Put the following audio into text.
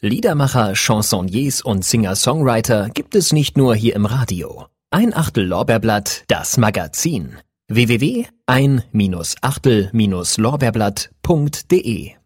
Liedermacher, Chansonniers und Singer-Songwriter gibt es nicht nur hier im Radio. Ein Achtel Lorbeerblatt, das Magazin. www.ein-achtel-lorbeerblatt.de